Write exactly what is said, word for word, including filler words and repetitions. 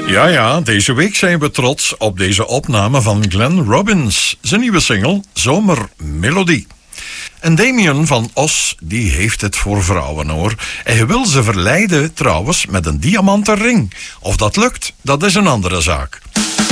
Ja, ja, deze week zijn we trots op deze opname van Glenn Robbins. Zijn nieuwe single, Zomermelodie. En Damien van Os, die heeft het voor vrouwen, hoor. En hij wil ze verleiden, trouwens, met een diamanten ring. Of dat lukt, dat is een andere zaak.